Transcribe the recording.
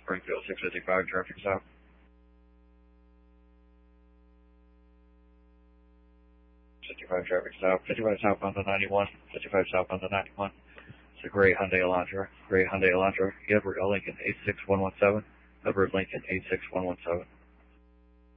Springfield 655, traffic stop. 55 traffic stop. 55 southbound on 91. 55 southbound on 91. It's a gray Hyundai Elantra. Gray Hyundai Elantra. Edward Lincoln 86117. Edward Lincoln 86117.